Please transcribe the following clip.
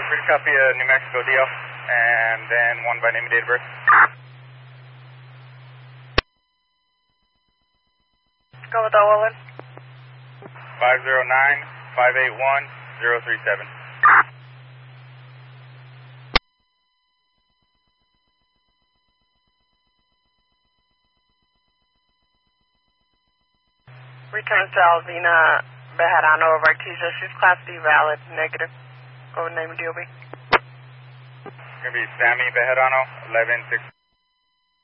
Pretty copy New Mexico deal, and then one by name and date of birth. Go with Owen. 509-581-037. Return to Alvina Bejarano of Artesia. She's Class D valid, negative. Go with name and DOB. It's going to be Sammy Bejarano, 11-6.